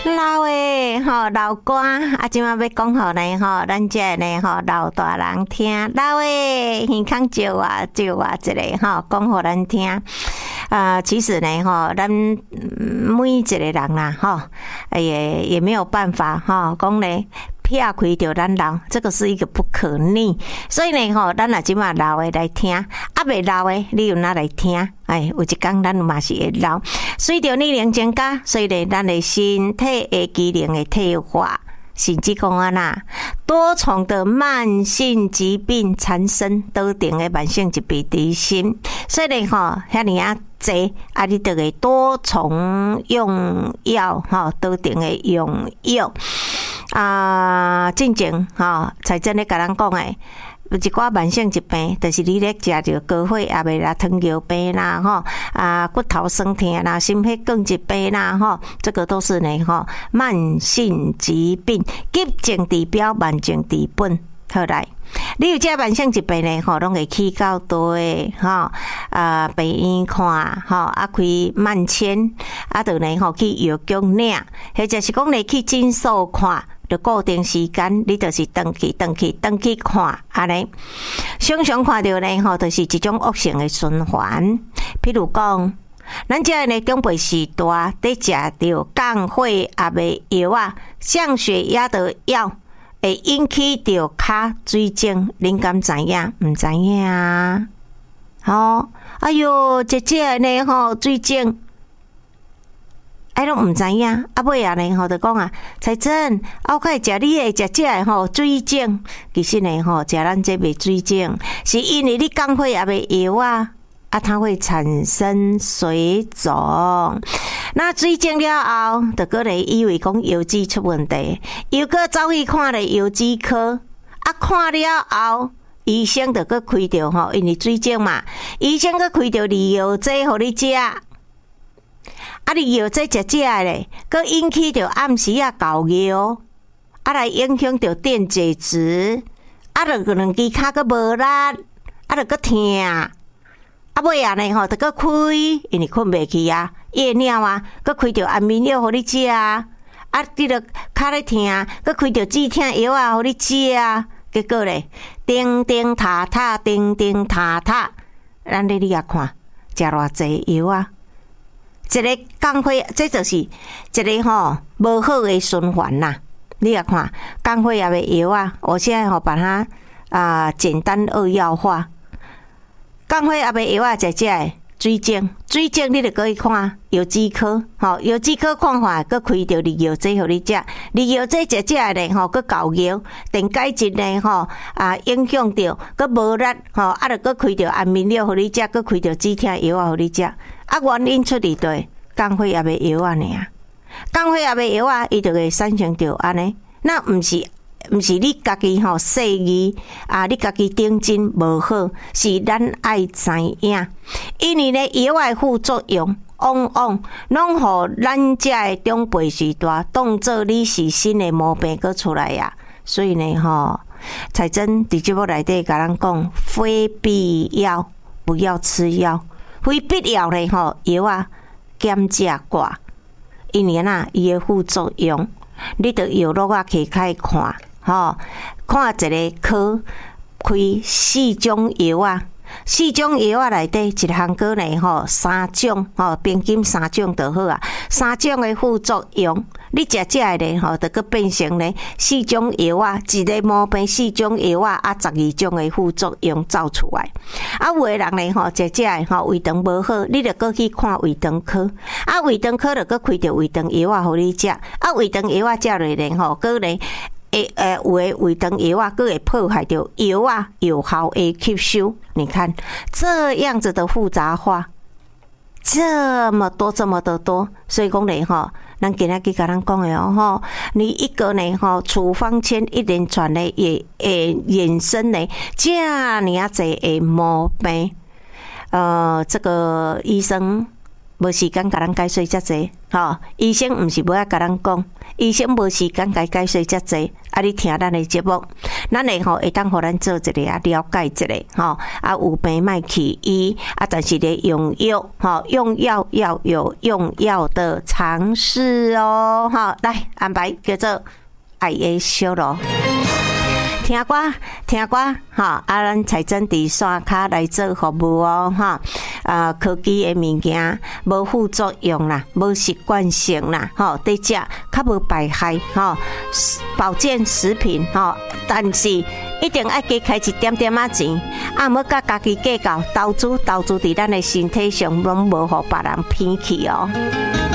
老的吼老歌啊，即马要讲互呢吼，咱这呢吼老大人听，老的耳孔借我一个吼，讲互咱听。其实呢吼，咱每一个人啦吼，也没有办法吼，讲呢。撇开着咱老，这个是一个不可逆，所以呢吼，咱也即马老的来听，啊未老的你又哪来听？有一天咱嘛是会老，随着年龄增加，所以呢，咱的身体的机能会退化，甚至讲啊啦，多重的慢性疾病产生，多重的慢性疾病伫身，所以呢吼，遐尼啊。你就会多重用药多重的用药进前才真咧甲咱讲诶，有一寡慢性疾病，就是你咧食着高血压的啦、糖尿病啦骨头酸痛啦、心血管疾病啦这个都是呢慢性疾病，急症治标，慢症治本。好来，你有这慢性疾病呢，拢会去到对病院看开慢签，就呢去药局领，或者是讲你去诊所看，就固定时间，你就是登去看，安尼。常常看到呢就是一种恶性的循环。譬如讲，咱这呢长辈时代在食着降血压的药啊，降血压的药。会引起着骹水肿，恁敢知影？唔知影啊！哎哟，姐姐呢水肿，拢唔知影。尾啊呢就讲啊，彩珍，我可以食你的食这水肿，其实呢食咱这袂水肿，是因为你降血压的药啊，它会产生水肿。那水肿了后，就个咧以为讲腰肌出问题，又个走去看咧腰肌科，看了后，医生就个开着因为水肿嘛，医生个开着利药剂互你食，利药剂食咧，个引起着暗时高尿，来影响着电解质，就两支骹个无力，就个痛。尾啊呢就个开，因为困袂去啊，夜尿啊，个开着安眠药互你食啊，你著骹咧痛，个开着止痛药啊互你食啊，结果咧，叮叮塔塔，咱咧你啊看，食偌济药啊，一个降血，这就是一个无好的循环呐。你啊看，降血压的药啊，我现在把它简单扼要化。降血压的药啊，食水肿你就可以看药剂科，药剂科看法，佮开着利药剂互你食，利药剂食咧，佮高尿，电解质咧，影响着，佮无力，就佮开着安眠药互你食，佮开着止痛药互你食，原因出伫对降血压的药啊尔，降血压的药啊，伊就会产生着安尼，那毋是你家己细意你家己顶真无好，是咱爱知影，因为呢药的副作用往往拢互咱这的长辈时代当作你是新的毛病搁出来呀，所以呢彩珍伫节目内底甲咱讲，非必要不要吃药，非必要的药啊减食寡，因为伊的副作用，你着药落去开看。看一个科开4种药啊，4种药啊内底一项个呢3种平均3种就好啊，3种的副作用，你食的呢就个变成呢4种药啊，一个毛病4种药啊，12种的副作用走出来。有的人呢食的胃肠无好，你就过去看胃肠科，胃肠科就个开着胃肠药啊互你食，胃肠药啊食落呢个呢。有的胃肠药啊，佫会破坏掉药啊有效的吸收。你看这样子的复杂化，这么多，所以讲呢咱今仔日甲咱讲的你一个呢处方签一连串的也衍生呢这样侪的毛病，这个医生。无时间甲咱解说遮济，医生毋是无爱甲咱讲，医生无时间甲解说遮济， 你听咱的节目，咱会会当互咱做一个了解一个有病莫去医但是咧用药用药要有用药的常识哦来安排叫做爱的小路。听歌咱彩珍伫山骹来做服务哦科技的物件无副作用啦，无习惯性啦在食较无败害保健食品但是一定要加开一点点钱要甲家己计较投资伫咱的身体上，拢无互别人骗去哦。